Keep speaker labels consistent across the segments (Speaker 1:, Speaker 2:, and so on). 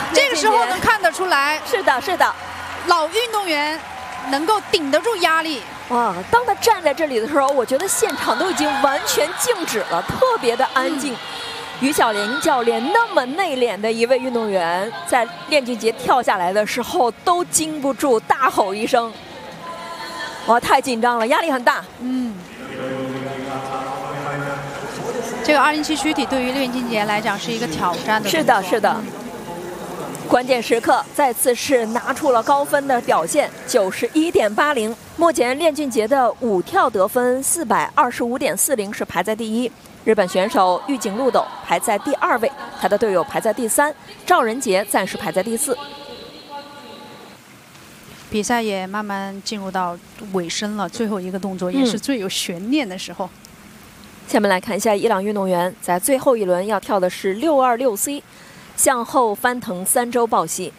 Speaker 1: 这个时候能看得出来，
Speaker 2: 是的，是的，
Speaker 1: 老运动员能够顶得住压力。
Speaker 2: 哇，当他站在这里的时候，我觉得现场都已经完全静止了，特别的安静。于小玲教练那么内敛的一位运动员，在练俊杰跳下来的时候都禁不住大吼一声。哇，太紧张了，压力很大。
Speaker 1: 这个207躯体对于练俊杰来讲是一个挑战的。
Speaker 2: 是的，是的。关键时刻再次是拿出了高分的表现，91.80。目前练俊杰的5跳得分425.40是排在第一。日本选手玉井路斗排在第2位，他的队友排在第3，赵仁杰暂时排在第4。
Speaker 1: 比赛也慢慢进入到尾声了，最后一个动作也是最有悬念的时候。
Speaker 2: 下面来看一下伊朗运动员在最后一轮要跳的是626C， 向后翻腾3周抱膝。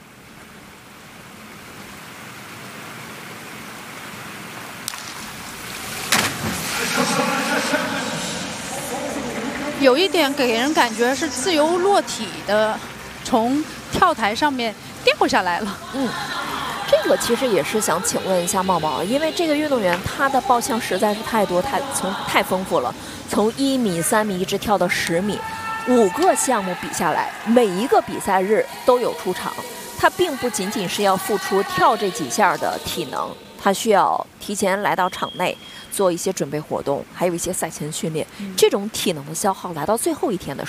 Speaker 1: 有一点给人感觉是自由落体的，从跳台上面掉下来了。
Speaker 2: 这个其实也是想请问一下茂茂，因为这个运动员他的爆项实在是太多太丰富了，从1米、3米一直跳到10米，5个项目比下来，每一个比赛日都有出场。他并不仅仅是要付出跳这几下的体能，他需要提前来到场内做一些准备活动，还有一些赛前训练。这种体能的消耗来到最后一天的时候